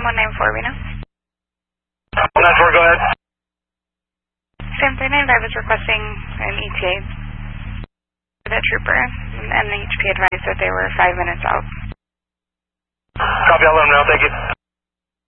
Sam 194, Reno. 194, go ahead. Sam 395 is requesting an ETA for that trooper, and the HP advised that they were 5 minutes out. Copy, I'll let them know, thank you.